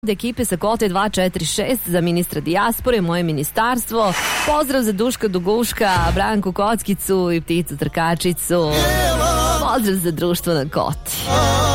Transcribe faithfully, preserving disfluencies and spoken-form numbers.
Ekipe sa Kote dva četiri šest za ministra dijaspore, moje ministarstvo. Pozdrav za Duška Duguška, Branku Kockicu i Pticu Trkačicu. Pozdrav za društvo na Koti.